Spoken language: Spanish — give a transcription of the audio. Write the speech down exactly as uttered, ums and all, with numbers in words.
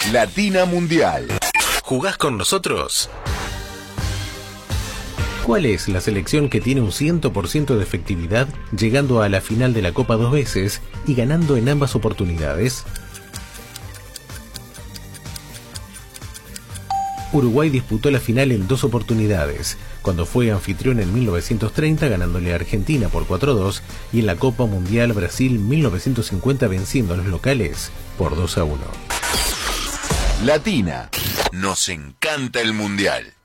Latina Mundial. ¿Jugás con nosotros? ¿Cuál es la selección que tiene un cien por ciento de efectividad, llegando a la final de la Copa dos veces y ganando en ambas oportunidades? Uruguay disputó la final en dos oportunidades, cuando fue anfitrión en mil novecientos treinta ganándole a Argentina por cuatro a dos y en la Copa Mundial Brasil mil novecientos cincuenta venciendo a los locales por dos a uno. Latina. Nos encanta el Mundial.